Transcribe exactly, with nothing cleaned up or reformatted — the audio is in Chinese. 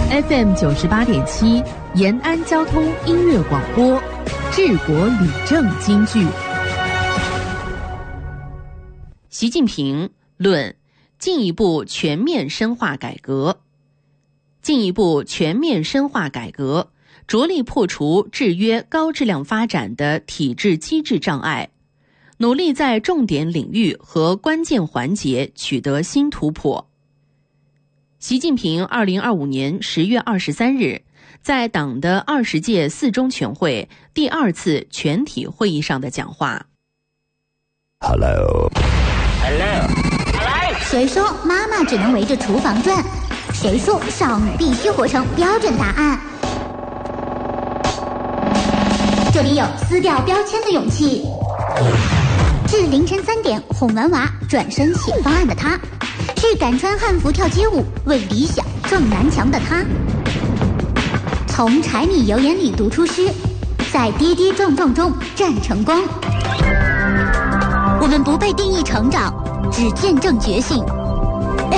F M 九十八点七，延安交通音乐广播，治国理政金句。习近平论进一步全面深化改革，进一步全面深化改革，着力破除制约高质量发展的体制机制障碍，努力在重点领域和关键环节取得新突破。习近平二零二五年十月二十三日在党的二十届四中全会第二次全体会议上的讲话。 Hello Hello 谁说妈妈只能围着厨房转？谁说少女必须活成标准答案？这里有撕掉标签的勇气。至凌晨三点哄完娃转身写方案的他，是敢穿汉服跳街舞为理想撞南墙的他，从柴米油盐里读出诗，在跌跌撞撞中战成功。我们不被定义成长，只见证觉醒。